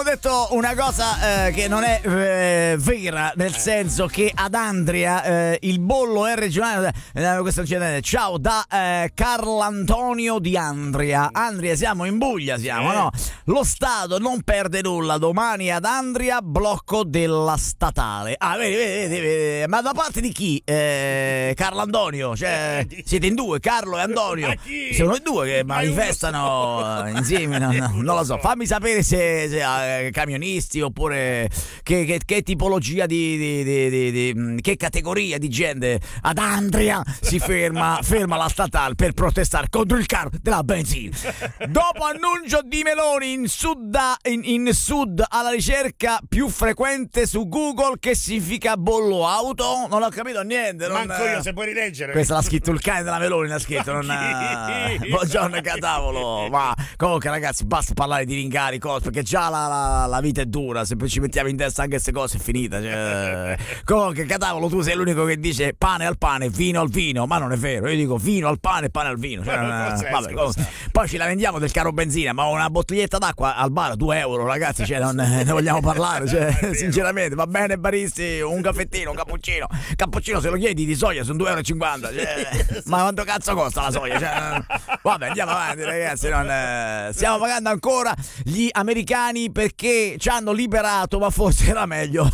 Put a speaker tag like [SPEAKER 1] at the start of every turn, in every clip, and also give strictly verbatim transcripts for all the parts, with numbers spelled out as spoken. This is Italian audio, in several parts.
[SPEAKER 1] detto una cosa eh, che non è eh, vera, nel senso che ad Andria eh, il bollo è regionale. Eh, questo genere. Ciao da eh, Carlantonio di Andria. Andria, siamo in Puglia, siamo, eh. no? Lo Stato non perde nulla. Domani ad Andria blocco della statale. Ah, vedi, vedi, vedi, vedi. Ma da parte di chi? Eh, Carlo Antonio, cioè siete in due, Carlo e Antonio. Sono i due che manifestano insieme. No, no, non lo so. Fammi sapere se, se eh, camionisti oppure che, che, che tipologia di, di, di, di, di che categoria di gente ad Andria si ferma ferma la statale per protestare contro il caro della benzina. Dopo annuncio di Meloni in sud, in, in sud alla ricerca più frequente su Google, che significa bollo auto? Non ho capito niente. Non,
[SPEAKER 2] manco io, se puoi rileggere.
[SPEAKER 1] Questa l'ha scritto il cane della Meloni, l'ha scritto. Non, buongiorno Catavolo. Ma comunque ragazzi, basta parlare di ringali, cose, perché già la, la, la vita è dura. Se ci mettiamo in testa anche queste cose è finita, cioè. Comunque Catavolo, tu sei l'unico che dice pane al pane, vino al vino, ma non è vero. Io dico vino al pane, pane al vino, cioè, eh, vabbè, comunque, poi ci lamentiamo del caro benzina, ma una bottiglietta d'acqua al bar due euro, ragazzi, cioè, non ne vogliamo parlare, cioè, sinceramente. Va bene baristi, un caffettino, un cappuccino cappuccino se lo chiedi di soia sono due euro e cinquanta, cioè, ma quanto cazzo costa la soia, cioè, vabbè, andiamo avanti ragazzi, non, eh, stiamo pagando ancora gli americani perché ci hanno liberato, ma forse era meglio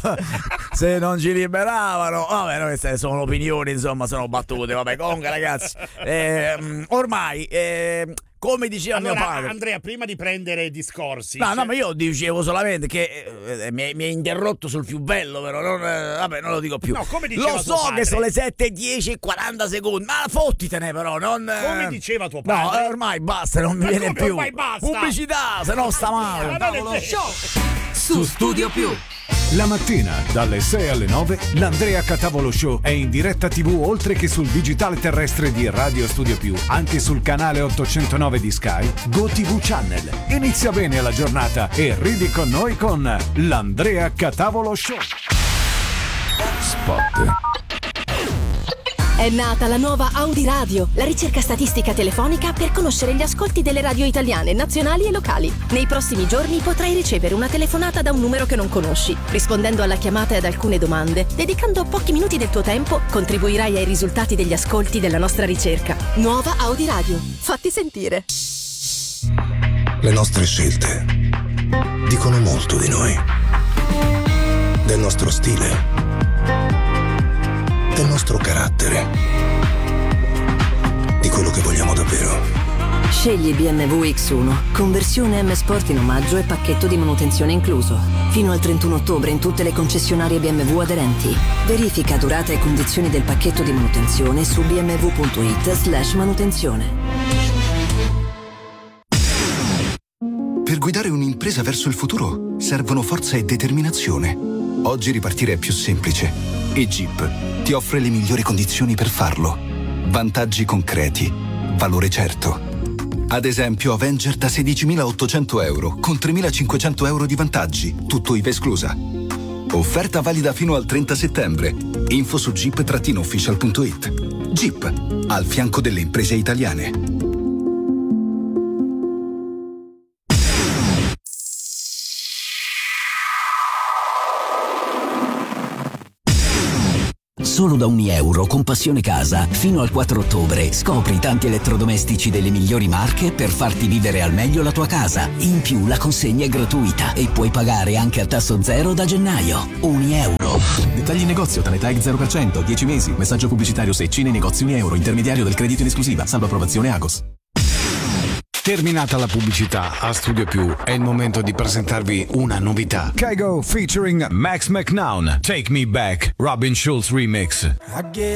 [SPEAKER 1] se non ci liberavano. Vabbè, no, queste sono opinioni, insomma, sono battute, vabbè. Comunque ragazzi, eh, ormai eh, come diceva
[SPEAKER 2] allora,
[SPEAKER 1] mio padre.
[SPEAKER 2] Andrea, prima di prendere discorsi,
[SPEAKER 1] no,
[SPEAKER 2] cioè...
[SPEAKER 1] no, ma io dicevo solamente che eh, mi, mi hai interrotto sul più bello, però non, eh, vabbè, non lo dico più.
[SPEAKER 2] No, come diceva
[SPEAKER 1] lo so
[SPEAKER 2] tuo padre.
[SPEAKER 1] che sono le sette e dieci e quaranta secondi, ma fottitene però, non eh...
[SPEAKER 2] come diceva tuo padre.
[SPEAKER 1] No, ormai basta, non mi
[SPEAKER 2] ma
[SPEAKER 1] viene più.
[SPEAKER 2] Ormai basta.
[SPEAKER 1] Pubblicità, se no sta male.
[SPEAKER 2] Ma
[SPEAKER 1] show
[SPEAKER 3] su Studio Più. La mattina, dalle sei alle nove, l'Andrea Catavolo Show è in diretta tivù oltre che sul digitale terrestre di Radio Studio Più, anche sul canale ottocentonove di Sky, GoTV Channel. Inizia bene la giornata e ridi con noi con l'Andrea Catavolo Show. Spot.
[SPEAKER 4] È nata la nuova Audi Radio, la ricerca statistica telefonica per conoscere gli ascolti delle radio italiane, nazionali e locali. Nei prossimi giorni potrai ricevere una telefonata da un numero che non conosci. Rispondendo alla chiamata e ad alcune domande, dedicando pochi minuti del tuo tempo, contribuirai ai risultati degli ascolti della nostra ricerca. Nuova Audi Radio. Fatti sentire.
[SPEAKER 5] Le nostre scelte dicono molto di noi, del nostro stile, del nostro carattere, di quello che vogliamo davvero.
[SPEAKER 6] Scegli B M W X uno, conversione M Sport in omaggio e pacchetto di manutenzione incluso. Fino al trentuno ottobre in tutte le concessionarie B M W aderenti. Verifica durata e condizioni del pacchetto di manutenzione su bmw.it slash manutenzione.
[SPEAKER 7] Per guidare un'impresa verso il futuro servono forza e determinazione. Oggi ripartire è più semplice e Jeep ti offre le migliori condizioni per farlo. Vantaggi concreti, valore certo. Ad esempio Avenger da sedicimilaottocento euro con tremilacinquecento euro di vantaggi, tutto I V A esclusa. Offerta valida fino al trenta settembre. Info su jeep official punto it. Jeep, al fianco delle imprese italiane.
[SPEAKER 8] Solo da ogni euro con Passione Casa, fino al quattro ottobre, scopri tanti elettrodomestici delle migliori marche per farti vivere al meglio la tua casa. In più la consegna è gratuita e puoi pagare anche a tasso zero da gennaio. Ogni euro.
[SPEAKER 9] Dettagli in negozio, Tanetag zero per cento, dieci mesi, messaggio pubblicitario Secci nei negozi Uni Euro, intermediario del credito in esclusiva, salvo approvazione Agos.
[SPEAKER 3] Terminata la pubblicità, a Studio Più è il momento di presentarvi una novità. Kygo featuring Max McNown, Take Me Back, Robin Schulz remix.